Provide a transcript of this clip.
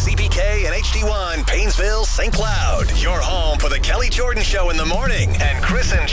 ZPK and HD1, Paynesville, St. Cloud. Your home for the Kelly Jordan Show in the morning and Chris and